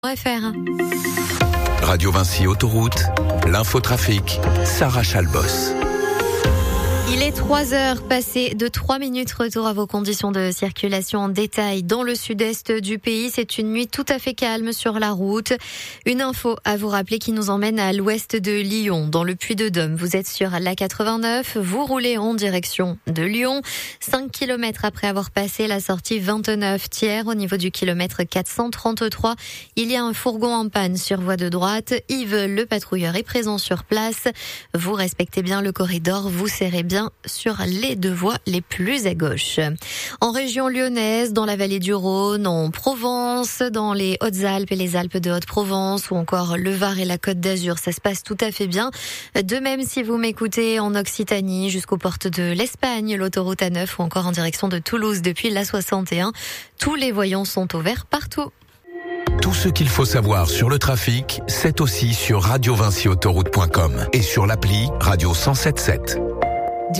FR. Radio Vinci Autoroute, l'infotrafic, Sarah Chalbos. Il est 3h passé de 3 minutes. Retour à vos conditions de circulation en détail dans le sud-est du pays. C'est une nuit tout à fait calme sur la route. Une info à vous rappeler qui nous emmène à l'ouest de Lyon, dans le Puy-de-Dôme. Vous êtes sur la 89, vous roulez en direction de Lyon. 5 km après avoir passé la sortie 29 tiers au niveau du kilomètre 433. Il y a un fourgon en panne sur voie de droite. Yves, le patrouilleur, est présent sur place. Vous respectez bien le corridor, vous serrez bien sur les deux voies les plus à gauche. En région lyonnaise, dans la vallée du Rhône, en Provence, dans les Hautes-Alpes et les Alpes de Haute-Provence ou encore le Var et la Côte d'Azur, ça se passe tout à fait bien. De même si vous m'écoutez en Occitanie jusqu'aux portes de l'Espagne, l'autoroute A9 ou encore en direction de Toulouse depuis la 61, tous les voyants sont au vert partout. Tout ce qu'il faut savoir sur le trafic, c'est aussi sur radiovinciautoroute.com et sur l'appli Radio 107.7.